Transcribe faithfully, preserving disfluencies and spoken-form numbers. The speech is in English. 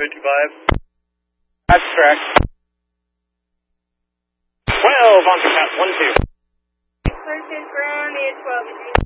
fifty-five. That's correct. twelve on the cat, one two. First is ground, eight twelve.